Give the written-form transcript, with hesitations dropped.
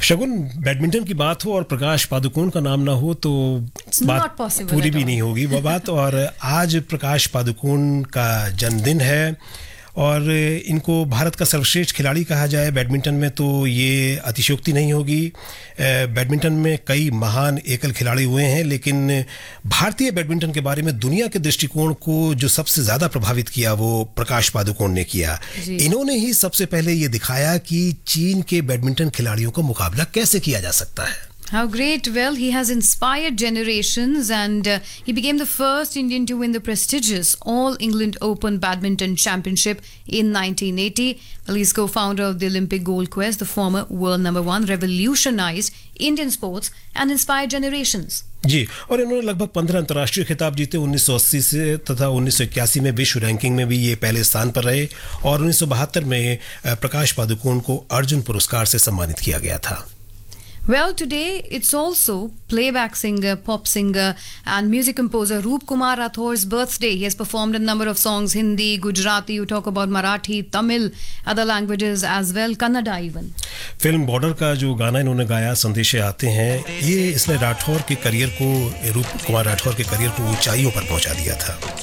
शगुन, badminton की बात हो और प्रकाश पादुकोण का नाम ना हो तो बात पूरी भी नहीं होगी वो बात। और आज प्रकाश पादुकोण का जन्मदिन है और इनको भारत का सर्वश्रेष्ठ खिलाड़ी कहा जाए बैडमिंटन में तो ये अतिशयोक्ति नहीं होगी। बैडमिंटन में कई महान एकल खिलाड़ी हुए हैं, लेकिन भारतीय बैडमिंटन के बारे में दुनिया के दृष्टिकोण को जो सबसे ज़्यादा प्रभावित किया वो प्रकाश पादुकोण ने किया। इन्होंने ही सबसे पहले ये दिखाया कि चीन के बैडमिंटन खिलाड़ियों का मुकाबला कैसे किया जा सकता है। How great. Well, he has inspired generations and he became the first Indian to win the prestigious All England Open Badminton Championship in 1980. Well, he's co-founder of the Olympic Gold Quest, the former world number one, revolutionized Indian sports and inspired generations. जी, और इन्होंने लगभग 15 अंतर्राष्ट्रीय खिताब जीते 1980 से तथा 1981 में विश्व रैंकिंग में भी ये पहले स्थान पर रहे और 1972 में प्रकाश पादुकोण को अर्जुन पुरस्कार से सम्मानित किया गया था। Well, today it's also playback singer, pop singer and music composer Roop Kumar Rathor's birthday. He has performed a number of songs, Hindi, Gujarati, you talk about Marathi, Tamil, other languages as well, Kannada even. Film border का जो गाना इन्होंने गाया संदेशे आते हैं, ये इसने राठौर के करियर को, रूप कुमार राठौर के करियर को ऊंचाइयों पर पहुंचा दिया था।